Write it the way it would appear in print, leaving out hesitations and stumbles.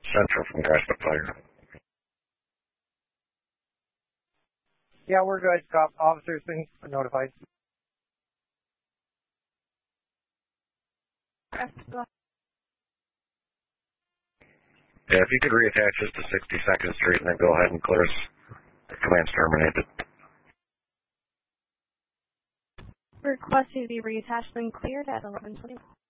Central from Grasp Fire. Yeah, we're good. Cop. Officers been notified. Yeah, if you could reattach this to 62nd Street and then go ahead and clear us. The command's terminated. Request to be reattached and cleared at 11:20.